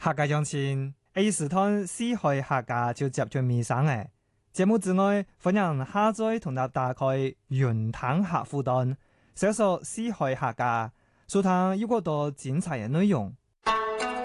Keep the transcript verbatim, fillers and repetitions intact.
客家鄉親，A 時段四海客家就接住尾聲誒。節目之外，歡迎下載同大打開雲談客戶端，搜索四海客家，收聽有更多精彩嘅內容。